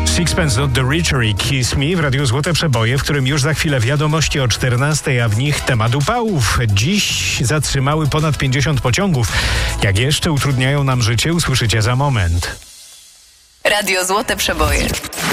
Sixpence Not the Richer i Kiss Me w Radiu Złote Przeboje, w którym już za chwilę wiadomości o 14, a w nich temat upałów. Dziś zatrzymały ponad 50 pociągów. Jak jeszcze utrudniają nam życie, usłyszycie za moment. Radio Złote Przeboje.